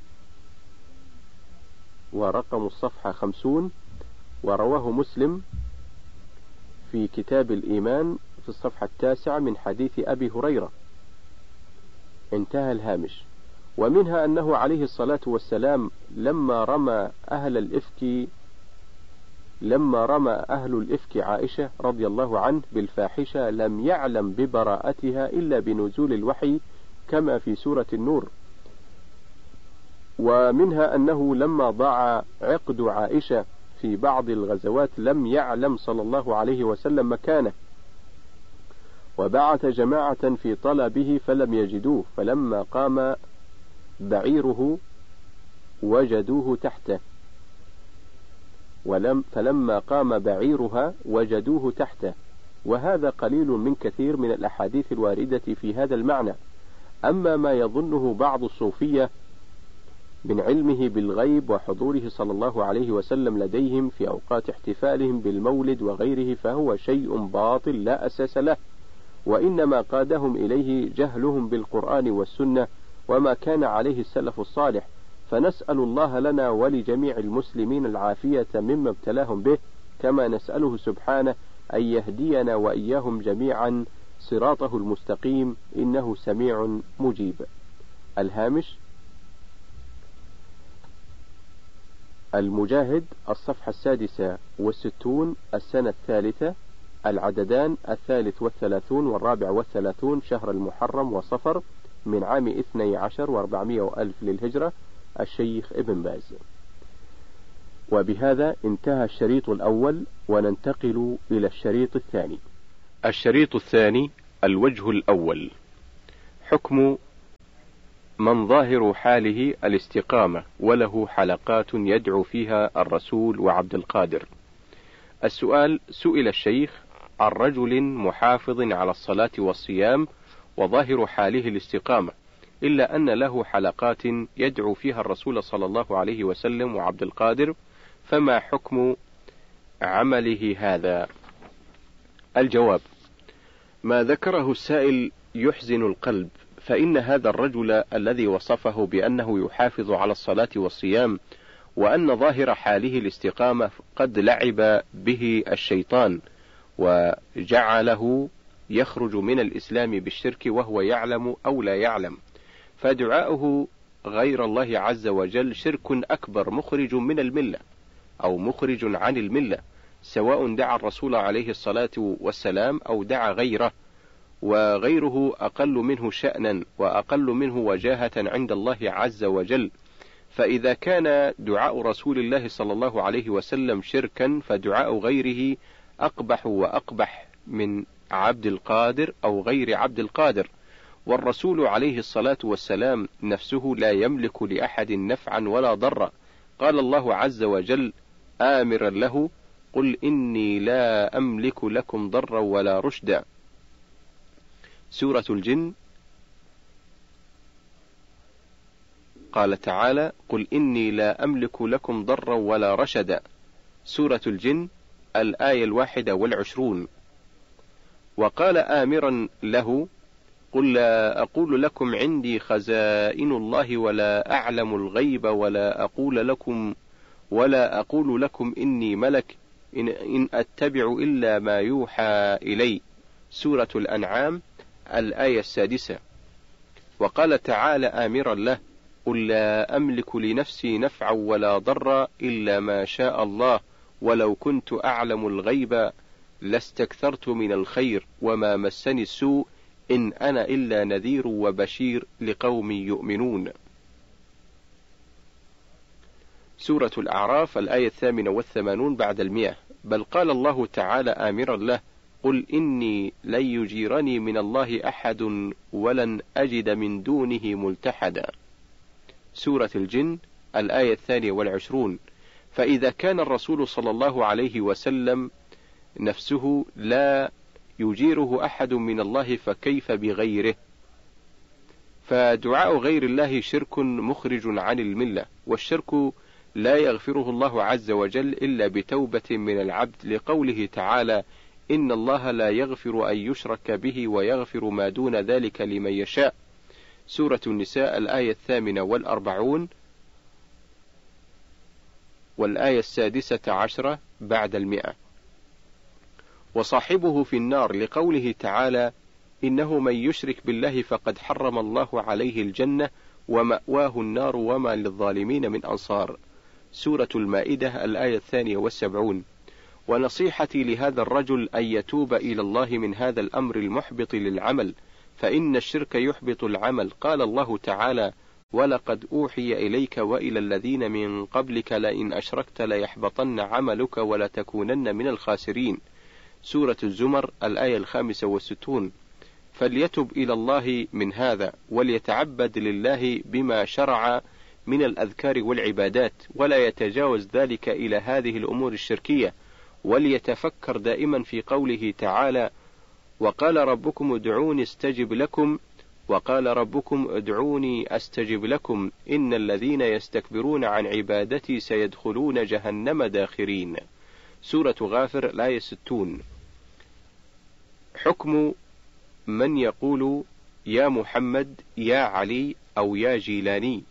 ورقم الصفحة خمسون، ورواه مسلم في كتاب الإيمان في الصفحة التاسعة من حديث أبي هريرة. انتهى الهامش. ومنها أنه عليه الصلاة والسلام لما رمى أهل الإفك لما رمى أهل الإفك عائشة رضي الله عنه بالفاحشة لم يعلم ببراءتها إلا بنزول الوحي كما في سورة النور. ومنها أنه لما ضاع عقد عائشة في بعض الغزوات لم يعلم صلى الله عليه وسلم مكانه، وبعث جماعة في طلبه فلم يجدوه، فلما قام بعيره وجدوه تحته ولم فلما قام بعيرها وجدوه تحته. وهذا قليل من كثير من الأحاديث الواردة في هذا المعنى. أما ما يظنه بعض الصوفية من علمه بالغيب وحضوره صلى الله عليه وسلم لديهم في أوقات احتفالهم بالمولد وغيره فهو شيء باطل لا أساس له، وإنما قادهم إليه جهلهم بالقرآن والسنة وما كان عليه السلف الصالح. فنسأل الله لنا ولجميع المسلمين العافية مما ابتلاهم به، كما نسأله سبحانه أن يهدينا وإياهم جميعا صراطه المستقيم إنه سميع مجيب. الهامش: المجاهد الصفحة السادسة والستون السنة الثالثة العددان الثالث والثلاثون والرابع والثلاثون شهر المحرم وصفر من عام اثني عشر واربعمائة وألف للهجرة، الشيخ ابن باز. وبهذا انتهى الشريط الأول، وننتقل إلى الشريط الثاني. الشريط الثاني: الوجه الأول، حكم من ظاهر حاله الاستقامة وله حلقات يدعو فيها الرسول وعبد القادر. السؤال: سئل الشيخ عن رجل محافظ على الصلاة والصيام وظاهر حاله الاستقامة، إلا أن له حلقات يدعو فيها الرسول صلى الله عليه وسلم وعبد القادر، فما حكم عمله هذا؟ الجواب: ما ذكره السائل يحزن القلب، فإن هذا الرجل الذي وصفه بأنه يحافظ على الصلاة والصيام وأن ظاهر حاله الاستقامة قد لعب به الشيطان وجعله يخرج من الإسلام بالشرك وهو يعلم أو لا يعلم، فدعاؤه غير الله عز وجل شرك أكبر مخرج من الملة أو مخرج عن الملة، سواء دعا الرسول عليه الصلاة والسلام أو دعا غيره، وغيره أقل منه شأنا وأقل منه وجاهة عند الله عز وجل. فإذا كان دعاء رسول الله صلى الله عليه وسلم شركا، فدعاء غيره أقبح وأقبح من عبد القادر أو غير عبد القادر. والرسول عليه الصلاة والسلام نفسه لا يملك لأحد نفعا ولا ضرا، قال الله عز وجل آمرا له: قل إني لا أملك لكم ضرا ولا رشدا. سورة الجن قال تعالى: قل إني لا أملك لكم ضرا ولا رشدا. سورة الجن الآية الواحدة والعشرون. وقال آمرا له: قل لا أقول لكم عندي خزائن الله ولا أعلم الغيب ولا أقول لكم ولا أقول لكم إني ملك إن, إن أتبع إلا ما يوحى إلي. سورة الأنعام الآية السادسة. وقال تعالى آمرا له: قل لا أملك لنفسي نفعا ولا ضرا إلا ما شاء الله ولو كنت أعلم الغيب لاستكثرت من الخير وما مسني السوء إن أنا إلا نذير وبشير لقوم يؤمنون. سورة الأعراف الآية الثامنة والثمانون بعد المئة. بل قال الله تعالى آمرا له: قل إني لن يجيرني من الله أحد ولن أجد من دونه ملتحدا. سورة الجن الآية الثانية والعشرون. فإذا كان الرسول صلى الله عليه وسلم نفسه لا يجيره أحد من الله فكيف بغيره؟ فدعاء غير الله شرك مخرج عن الملة، والشرك لا يغفره الله عز وجل إلا بتوبة من العبد، لقوله تعالى: إن الله لا يغفر أن يشرك به ويغفر ما دون ذلك لمن يشاء. سورة النساء الآية الثامنة والأربعون والآية السادسة عشرة بعد المئة. وصاحبه في النار، لقوله تعالى: إنه من يشرك بالله فقد حرم الله عليه الجنة ومأواه النار وما للظالمين من أنصار. سورة المائدة الآية الثانية والسبعون. ونصيحتي لهذا الرجل أن يتوب إلى الله من هذا الأمر المحبط للعمل، فإن الشرك يحبط العمل. قال الله تعالى: ولقد أوحي إليك وإلى الذين من قبلك لئن أشركت ليحبطن عملك ولتكونن من الخاسرين. سورة الزمر الآية الخامسة والستون. فليتب إلى الله من هذا، وليتعبد لله بما شرع من الأذكار والعبادات، ولا يتجاوز ذلك إلى هذه الأمور الشركية، وليتفكر دائما في قوله تعالى: وقال ربكم ادعوني استجب لكم وقال ربكم ادعوني أستجب لكم إن الذين يستكبرون عن عبادتي سيدخلون جهنم داخرين. سورة غافر الآية ستون. حكم من يقول يا محمد يا علي أو يا جيلاني.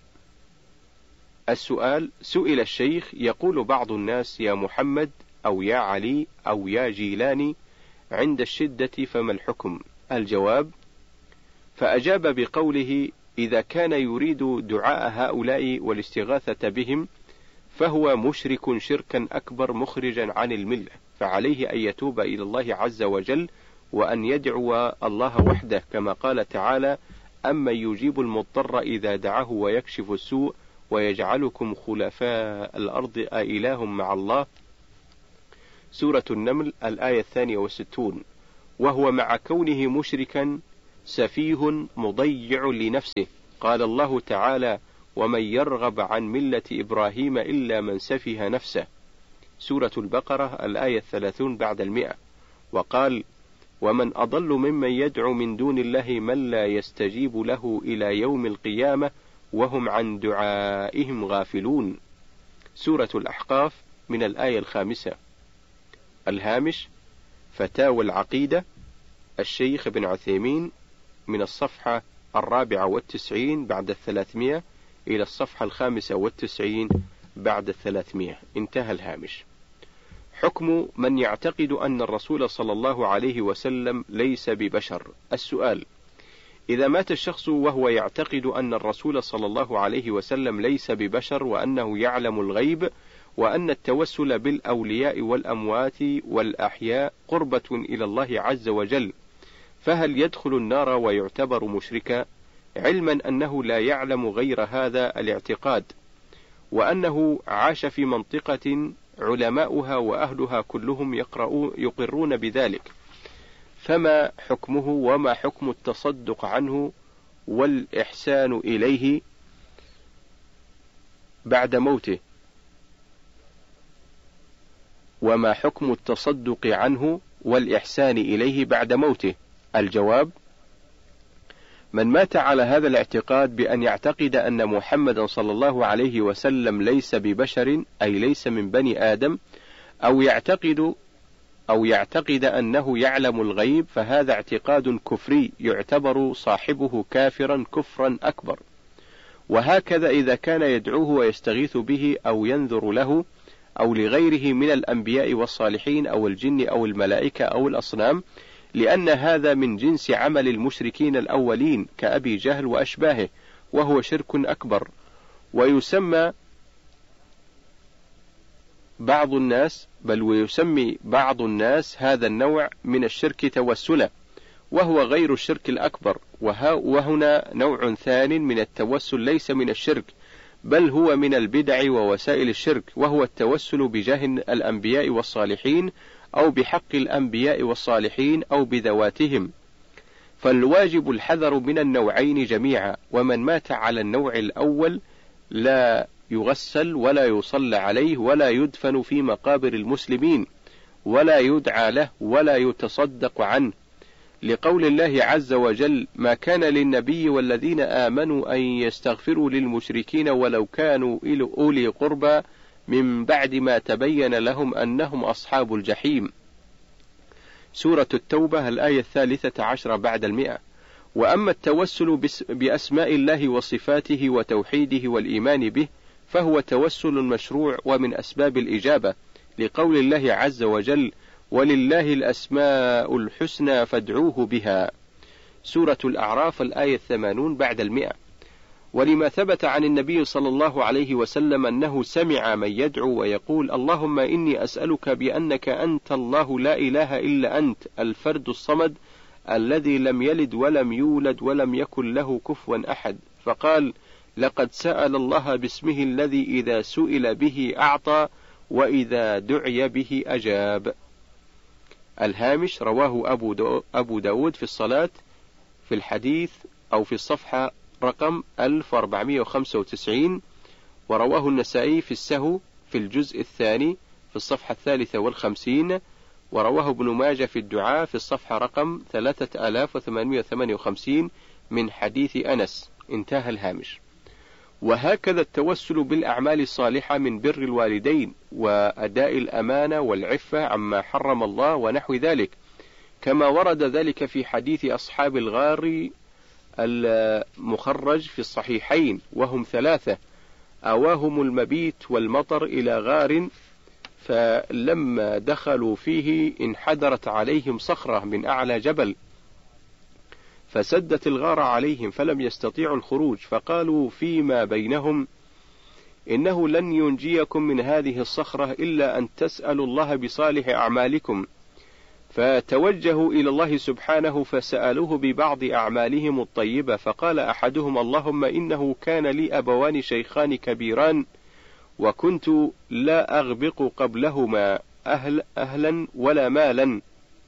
السؤال: سئل الشيخ يقول بعض الناس يا محمد أو يا علي أو يا جيلاني عند الشدة، فما الحكم؟ الجواب: فأجاب بقوله: إذا كان يريد دعاء هؤلاء والاستغاثة بهم فهو مشرك شركا أكبر مخرجا عن الملة، فعليه أن يتوب إلى الله عز وجل وأن يدعو الله وحده، كما قال تعالى: أمن يجيب المضطر إذا دعاه ويكشف السوء ويجعلكم خلفاء الأرض أإله مع الله. سورة النمل الآية الثانية والستون. وهو مع كونه مشركا سفيه مضيع لنفسه، قال الله تعالى: ومن يرغب عن ملة إبراهيم إلا من سفه نفسه. سورة البقرة الآية الثلاثون بعد المئة. وقال: ومن أضل ممن يدعو من دون الله من لا يستجيب له إلى يوم القيامة وهم عن دعائهم غافلون. سورة الأحقاف من الآية الخامسة. الهامش: فتاوى العقيدة الشيخ ابن عثيمين، من الصفحة الرابعة والتسعين بعد الثلاثمائة إلى الصفحة الخامسة والتسعين بعد الثلاثمائة. انتهى الهامش. حكم من يعتقد أن الرسول صلى الله عليه وسلم ليس ببشر. السؤال: إذا مات الشخص وهو يعتقد أن الرسول صلى الله عليه وسلم ليس ببشر وأنه يعلم الغيب وأن التوسل بالأولياء والأموات والأحياء قربة إلى الله عز وجل، فهل يدخل النار ويعتبر مشركا، علما أنه لا يعلم غير هذا الاعتقاد، وأنه عاش في منطقة علماؤها وأهلها كلهم يقرون بذلك، فما حكمه وما حكم التصدق عنه والإحسان إليه بعد موته؟ وما حكم التصدق عنه والإحسان إليه بعد موته؟ الجواب: من مات على هذا الاعتقاد بأن يعتقد أن محمدا صلى الله عليه وسلم ليس ببشر، أي ليس من بني آدم، أو يعتقد أو يعتقد أنه يعلم الغيب، فهذا اعتقاد كفري يعتبر صاحبه كافرا كفرا أكبر. وهكذا إذا كان يدعوه ويستغيث به أو ينذر له أو لغيره من الأنبياء والصالحين أو الجن أو الملائكة أو الأصنام، لأن هذا من جنس عمل المشركين الأولين كأبي جهل وأشباهه، وهو شرك أكبر. ويسمى بعض الناس بل ويسمي بعض الناس هذا النوع من الشرك توسلا، وهو غير الشرك الأكبر. وهنا نوع ثان من التوسل ليس من الشرك، بل هو من البدع ووسائل الشرك، وهو التوسل بجاه الأنبياء والصالحين أو بحق الأنبياء والصالحين أو بذواتهم. فالواجب الحذر من النوعين جميعا، ومن مات على النوع الأول لا يغسل ولا يصلى عليه ولا يدفن في مقابر المسلمين ولا يدعى له ولا يتصدق عنه، لقول الله عز وجل: ما كان للنبي والذين آمنوا أن يستغفروا للمشركين ولو كانوا أولي قربى من بعد ما تبين لهم أنهم أصحاب الجحيم. سورة التوبة الآية الثالثة عشر بعد المئة. وأما التوسل بأسماء الله وصفاته وتوحيده والإيمان به، فهو توسل مشروع ومن أسباب الإجابة، لقول الله عز وجل: ولله الأسماء الحسنى فادعوه بها. سورة الأعراف الآية الثمانون بعد المئة. ولما ثبت عن النبي صلى الله عليه وسلم أنه سمع من يدعو ويقول: اللهم إني أسألك بأنك أنت الله لا إله إلا أنت الفرد الصمد الذي لم يلد ولم يولد ولم يكن له كفوا أحد، فقال: لقد سأل الله باسمه الذي إذا سئل به أعطى وإذا دعي به أجاب. الهامش: رواه أبو, دو أبو داود في الصلاة في الحديث أو في الصفحة رقم ألف وأربعمائة وخمسة وتسعين، ورواه النسائي في السهو في الجزء الثاني في الصفحة الثالثة والخمسين، ورواه ابن ماجه في الدعاء في الصفحة رقم ثلاثة آلاف وثمانمائة وثمانية وخمسين من حديث أنس. انتهى الهامش. وهكذا التوسل بالأعمال الصالحة من بر الوالدين وأداء الأمانة والعفة عما حرم الله ونحو ذلك، كما ورد ذلك في حديث أصحاب الغار المخرج في الصحيحين، وهم ثلاثة: أواهم المبيت والمطر إلى غار، فلما دخلوا فيه انحدرت عليهم صخرة من أعلى جبل فسدت الغار عليهم فلم يستطيعوا الخروج، فقالوا فيما بينهم: إنه لن ينجيكم من هذه الصخرة إلا أن تسألوا الله بصالح أعمالكم. فتوجهوا إلى الله سبحانه فسألوه ببعض أعمالهم الطيبة، فقال أحدهم: اللهم إنه كان لي أبوان شيخان كبيران، وكنت لا أغبق قبلهما أهل أهلا ولا مالا،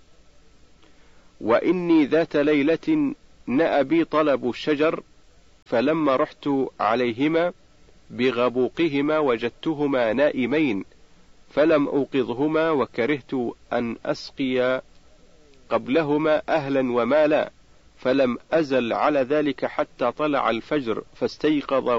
وإني ذات ليلة نأى بي طلب الشجر، فلما رحت عليهما بغبوقهما وجدتهما نائمين، فلم أوقظهما، وكرهت أن أسقي قبلهما أهلا ومالا، فلم أزل على ذلك حتى طلع الفجر، فاستيقظ